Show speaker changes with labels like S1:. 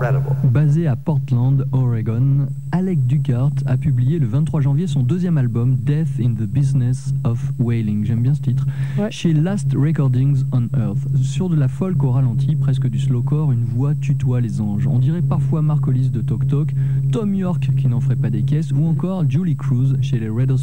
S1: Basé à Portland, Oregon, Alec Ducart a publié le 23 janvier son deuxième album Death in the Business of Wailing, j'aime bien ce titre, chez Last Recordings on Earth. Sur de la folk au ralenti, presque du slowcore, une voix tutoie les anges. On dirait parfois Mark Hollis de Talk Talk, Tom York qui n'en ferait pas des caisses, ou encore Julie Cruz chez les Red Hot